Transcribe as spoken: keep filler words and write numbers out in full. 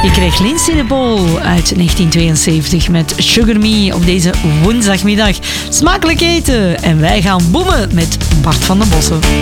Je krijgt Lindsay de Bol uit negentien tweeënzeventig met Sugar Me op deze woensdagmiddag. Smakelijk eten en wij gaan boemen met Bart van den Bossen.